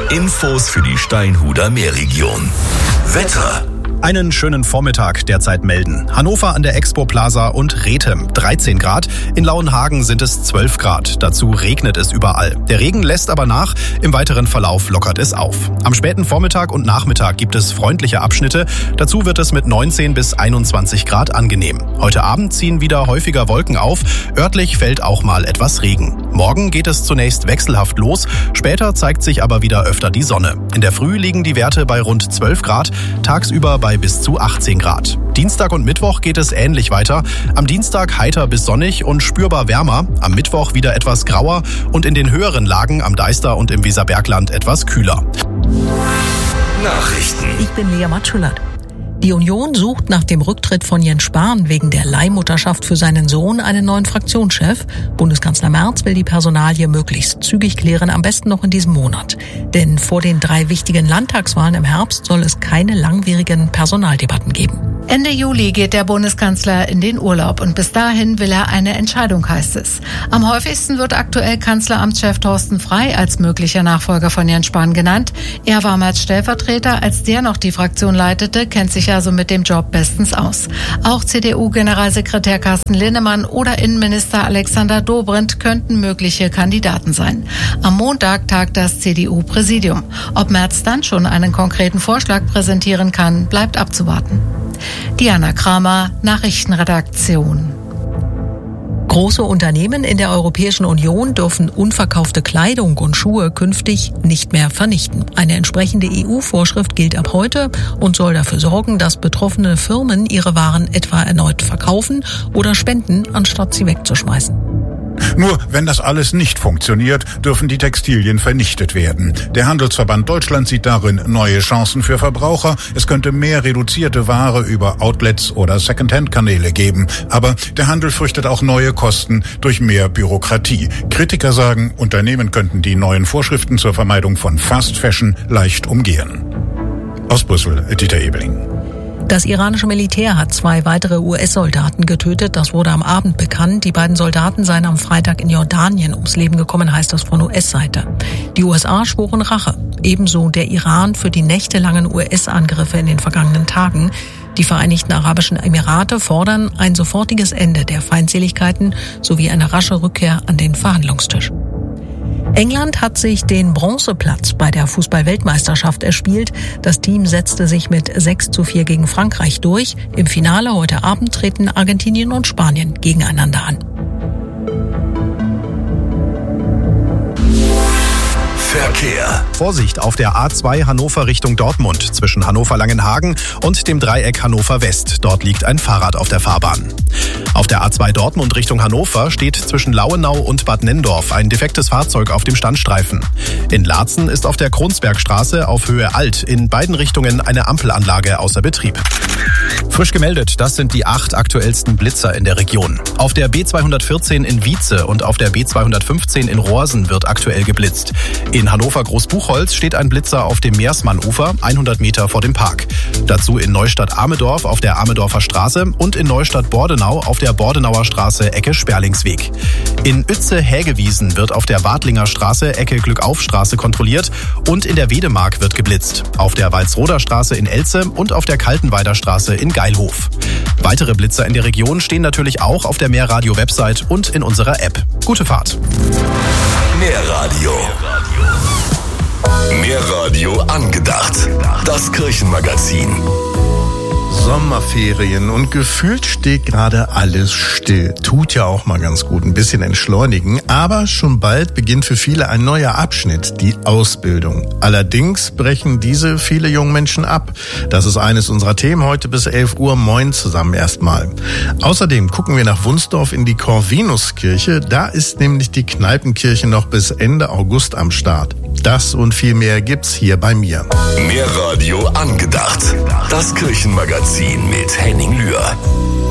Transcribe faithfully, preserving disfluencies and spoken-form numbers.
Infos für die Steinhuder Meerregion. Wetter. Einen schönen Vormittag derzeit melden. Hannover an der Expo Plaza und Rethem dreizehn Grad. In Lauenhagen sind es zwölf Grad. Dazu regnet es überall. Der Regen lässt aber nach. Im weiteren Verlauf lockert es auf. Am späten Vormittag und Nachmittag gibt es freundliche Abschnitte. Dazu wird es mit neunzehn bis einundzwanzig Grad angenehm. Heute Abend ziehen wieder häufiger Wolken auf. Örtlich fällt auch mal etwas Regen. Morgen geht es zunächst wechselhaft los. Später zeigt sich aber wieder öfter die Sonne. In der Früh liegen die Werte bei rund zwölf Grad. Tagsüber bei bis zu achtzehn Grad. Dienstag und Mittwoch geht es ähnlich weiter. Am Dienstag heiter bis sonnig und spürbar wärmer. Am Mittwoch wieder etwas grauer und in den höheren Lagen am Deister und im Weserbergland etwas kühler. Nachrichten. Ich bin Lea Matschulert. Die Union sucht nach dem Rücktritt von Jens Spahn wegen der Leihmutterschaft für seinen Sohn einen neuen Fraktionschef. Bundeskanzler Merz will die Personalie möglichst zügig klären, am besten noch in diesem Monat. Denn vor den drei wichtigen Landtagswahlen im Herbst soll es keine langwierigen Personaldebatten geben. Ende Juli geht der Bundeskanzler in den Urlaub und bis dahin will er eine Entscheidung, heißt es. Am häufigsten wird aktuell Kanzleramtschef Thorsten Frey als möglicher Nachfolger von Jens Spahn genannt. Er war mal als Stellvertreter, als der noch die Fraktion leitete, kennt sich also mit dem Job bestens aus. Auch C D U-Generalsekretär Carsten Linnemann oder Innenminister Alexander Dobrindt könnten mögliche Kandidaten sein. Am Montag tagt das C D U-Präsidium. Ob Merz dann schon einen konkreten Vorschlag präsentieren kann, bleibt abzuwarten. Diana Kramer, Nachrichtenredaktion. Große Unternehmen in der Europäischen Union dürfen unverkaufte Kleidung und Schuhe künftig nicht mehr vernichten. Eine entsprechende E U-Vorschrift gilt ab heute und soll dafür sorgen, dass betroffene Firmen ihre Waren etwa erneut verkaufen oder spenden, anstatt sie wegzuschmeißen. Nur wenn das alles nicht funktioniert, dürfen die Textilien vernichtet werden. Der Handelsverband Deutschland sieht darin neue Chancen für Verbraucher. Es könnte mehr reduzierte Ware über Outlets oder Secondhand-Kanäle geben. Aber der Handel fürchtet auch neue Kosten durch mehr Bürokratie. Kritiker sagen, Unternehmen könnten die neuen Vorschriften zur Vermeidung von Fast Fashion leicht umgehen. Aus Brüssel, Dieter Ebeling. Das iranische Militär hat zwei weitere U S-Soldaten getötet. Das wurde am Abend bekannt. Die beiden Soldaten seien am Freitag in Jordanien ums Leben gekommen, heißt das von U S-Seite. Die U S A schworen Rache. Ebenso der Iran für die nächtelangen U S-Angriffe in den vergangenen Tagen. Die Vereinigten Arabischen Emirate fordern ein sofortiges Ende der Feindseligkeiten sowie eine rasche Rückkehr an den Verhandlungstisch. England hat sich den Bronzeplatz bei der Fußball-Weltmeisterschaft erspielt. Das Team setzte sich mit sechs zu vier gegen Frankreich durch. Im Finale heute Abend treten Argentinien und Spanien gegeneinander an. Verkehr. Vorsicht auf der A zwei Hannover Richtung Dortmund zwischen Hannover-Langenhagen und dem Dreieck Hannover West. Dort liegt ein Fahrrad auf der Fahrbahn. Auf der A zwei Dortmund Richtung Hannover steht zwischen Lauenau und Bad Nenndorf ein defektes Fahrzeug auf dem Standstreifen. In Laatzen ist auf der Kronsbergstraße auf Höhe Alt in beiden Richtungen eine Ampelanlage außer Betrieb. Frisch gemeldet, das sind die acht aktuellsten Blitzer in der Region. Auf der B zweihundertvierzehn in Wietze und auf der B zweihundertfünfzehn in Rohrsen wird aktuell geblitzt. In Hannover Großbuchholz steht ein Blitzer auf dem Meersmann-Ufer, hundert Meter vor dem Park. Dazu in Neustadt-Amedorf auf der Amedorfer Straße und in Neustadt-Bordenau auf der Bordenauer Straße Ecke Sperlingsweg. In Uetze-Hägewiesen wird auf der Wadlinger Straße Ecke Glückaufstraße kontrolliert und in der Wedemark wird geblitzt. Auf der Walsroder Straße in Elze und auf der Kaltenweider Straße in Geilhof. Weitere Blitzer in der Region stehen natürlich auch auf der Mehrradio-Website und in unserer App. Gute Fahrt. Mehrradio. Mehrradio angedacht. Das Kirchenmagazin. Sommerferien und gefühlt steht gerade alles still. Tut ja auch mal ganz gut, ein bisschen entschleunigen. Aber schon bald beginnt für viele ein neuer Abschnitt, die Ausbildung. Allerdings brechen diese viele jungen Menschen ab. Das ist eines unserer Themen heute bis elf Uhr. Moin zusammen erstmal. Außerdem gucken wir nach Wunsdorf in die Corvinuskirche. Da ist nämlich die Kneipenkirche noch bis Ende August am Start. Das und viel mehr gibt's hier bei mir. Mehrradio angedacht. Das Kirchenmagazin mit Henning Lühr.